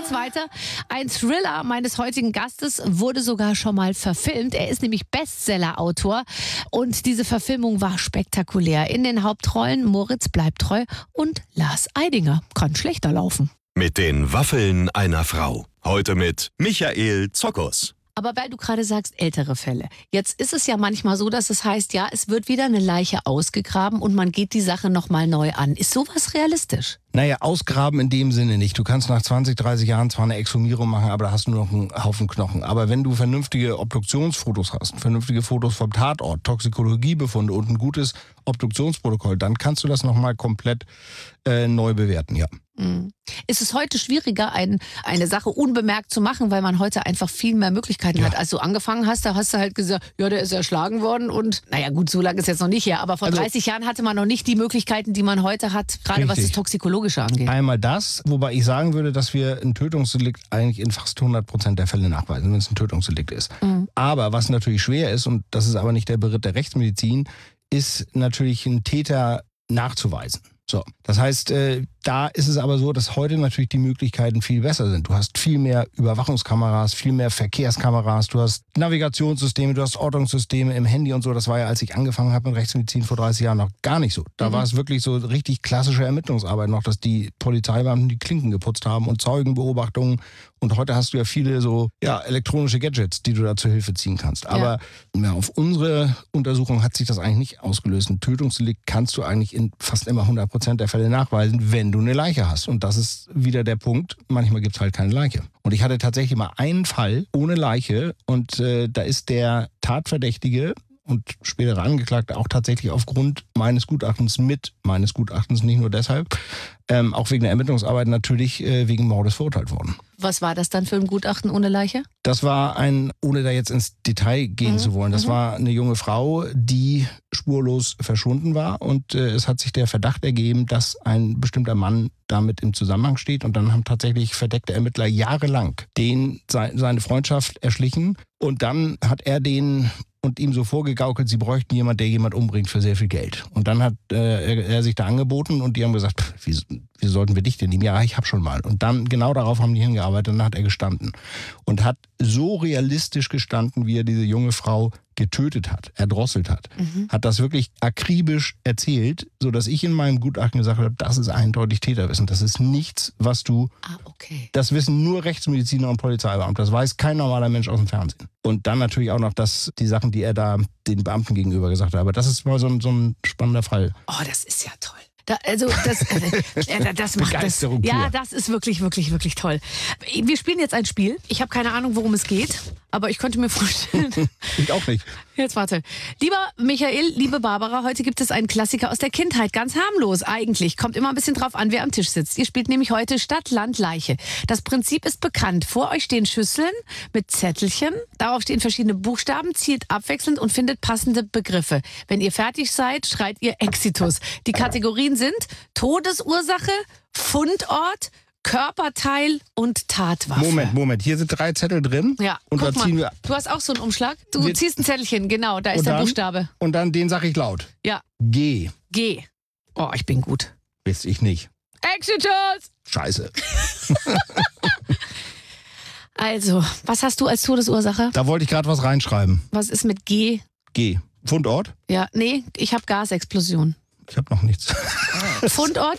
geht's weiter. Ein Thriller meines heutigen Gastes wurde sogar schon mal verfilmt. Er ist nämlich Bestseller-Autor und diese Verfilmung war spektakulär. In den Hauptrollen Moritz Bleibtreu und Lars Eidinger. Kann schlechter laufen. Mit den Waffeln einer Frau. Heute mit Michael Zokos. Aber weil du gerade sagst, ältere Fälle. Jetzt ist es ja manchmal so, dass es heißt, ja, es wird wieder eine Leiche ausgegraben und man geht die Sache nochmal neu an. Ist sowas realistisch? Naja, ausgraben in dem Sinne nicht. Du kannst nach 20, 30 Jahren zwar eine Exhumierung machen, aber da hast du nur noch einen Haufen Knochen. Aber wenn du vernünftige Obduktionsfotos hast, vernünftige Fotos vom Tatort, Toxikologiebefunde und ein gutes Obduktionsprotokoll, dann kannst du das nochmal komplett neu bewerten, ja. Ist es heute schwieriger, eine Sache unbemerkt zu machen, weil man heute einfach viel mehr Möglichkeiten hat? Als du angefangen hast, da hast du halt gesagt, ja, der ist erschlagen worden und naja gut, so lange ist jetzt noch nicht her, aber vor 30 Jahren hatte man noch nicht die Möglichkeiten, die man heute hat, gerade was das Toxikologische angeht. Einmal das, wobei ich sagen würde, dass wir ein Tötungsdelikt eigentlich in fast 100% der Fälle nachweisen, wenn es ein Tötungsdelikt ist. Aber was natürlich schwer ist, und das ist aber nicht der Beritt der Rechtsmedizin, ist natürlich einen Täter nachzuweisen. So, das heißt, da ist es aber so, dass heute natürlich die Möglichkeiten viel besser sind. Du hast viel mehr Überwachungskameras, viel mehr Verkehrskameras, du hast Navigationssysteme, du hast Ortungssysteme im Handy und so. Das war ja, als ich angefangen habe mit Rechtsmedizin vor 30 Jahren noch gar nicht so. Da war es wirklich so richtig klassische Ermittlungsarbeit noch, dass die Polizeibeamten die Klinken geputzt haben und Zeugenbeobachtungen. Und heute hast du ja viele so elektronische Gadgets, die du da zur Hilfe ziehen kannst. Aber auf unsere Untersuchung hat sich das eigentlich nicht ausgelöst. Ein Tötungsdelikt kannst du eigentlich in fast immer 100% der Fälle nachweisen, wenn du eine Leiche hast. Und das ist wieder der Punkt, manchmal gibt es halt keine Leiche. Und ich hatte tatsächlich mal einen Fall ohne Leiche und da ist der Tatverdächtige und spätere Angeklagte auch tatsächlich aufgrund meines Gutachtens, nicht nur deshalb, auch wegen der Ermittlungsarbeit natürlich wegen Mordes verurteilt worden. Was war das dann für ein Gutachten ohne Leiche? Das war ohne da jetzt ins Detail gehen zu wollen, das war eine junge Frau, die spurlos verschwunden war und es hat sich der Verdacht ergeben, dass ein bestimmter Mann damit im Zusammenhang steht und dann haben tatsächlich verdeckte Ermittler jahrelang seine Freundschaft erschlichen und dann hat er und ihm so vorgegaukelt, sie bräuchten jemanden, der jemand umbringt für sehr viel Geld. Und dann hat er sich da angeboten und die haben gesagt, wie sollten wir dich denn nehmen? Ja, ich habe schon mal. Und dann genau darauf haben die hingearbeitet und dann hat er gestanden. Und hat so realistisch gestanden, wie er diese junge Frau getötet hat, erdrosselt hat. Hat das wirklich akribisch erzählt, sodass ich in meinem Gutachten gesagt habe, das ist eindeutig Täterwissen. Das ist nichts, was du... Das wissen nur Rechtsmediziner und Polizeibeamte. Das weiß kein normaler Mensch aus dem Fernsehen. Und dann natürlich auch noch die Sachen, die er da den Beamten gegenüber gesagt hat. Aber das ist mal so ein spannender Fall. Oh, das ist ja toll. Das macht Begeisterung das. pur. Ja, das ist wirklich, wirklich, wirklich toll. Wir spielen jetzt ein Spiel. Ich habe keine Ahnung, worum es geht, aber ich könnte mir vorstellen. Ich auch nicht. Jetzt warte. Lieber Michael, liebe Barbara, heute gibt es einen Klassiker aus der Kindheit. Ganz harmlos eigentlich. Kommt immer ein bisschen drauf an, wer am Tisch sitzt. Ihr spielt nämlich heute Stadt, Land, Leiche. Das Prinzip ist bekannt. Vor euch stehen Schüsseln mit Zettelchen. Darauf stehen verschiedene Buchstaben, zielt abwechselnd und findet passende Begriffe. Wenn ihr fertig seid, schreit ihr Exitus. Die Kategorien sind Todesursache, Fundort, Körperteil und Tatwaffe. Moment. Hier sind 3 Zettel drin. Ja, und guck da ziehen mal, du hast auch so einen Umschlag. Du ziehst ein Zettelchen, genau, da ist der Buchstabe. Und dann den sage ich laut. Ja. G. Oh, ich bin gut. Weiß ich nicht. Exitus! Scheiße. Also, was hast du als Todesursache? Da wollte ich gerade was reinschreiben. Was ist mit G? G. Fundort? Ja, nee, ich habe Gasexplosion. Ich habe noch nichts. Fundort?